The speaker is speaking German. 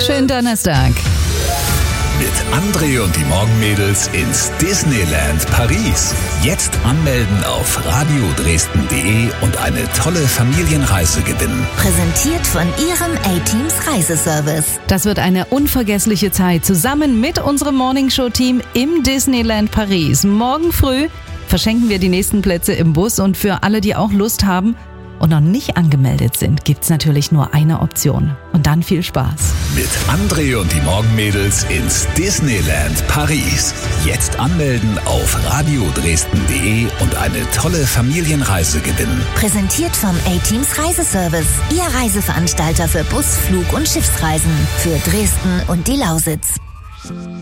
wunderschönen Donnerstag. Mit André und die Morgenmädels ins Disneyland Paris. Jetzt anmelden auf radiodresden.de und eine tolle Familienreise gewinnen. Präsentiert von Ihrem A-Teams Reiseservice. Das wird eine unvergessliche Zeit zusammen mit unserem Morningshow-Team im Disneyland Paris. Morgen früh verschenken wir die nächsten Plätze im Bus und für alle, die auch Lust haben und noch nicht angemeldet sind, gibt's natürlich nur eine Option. Und dann viel Spaß. Mit André und die Morgenmädels ins Disneyland Paris. Jetzt anmelden auf radiodresden.de und eine tolle Familienreise gewinnen. Präsentiert vom A-Teams Reiseservice. Ihr Reiseveranstalter für Bus-, Flug- und Schiffsreisen. Für Dresden und die Lausitz.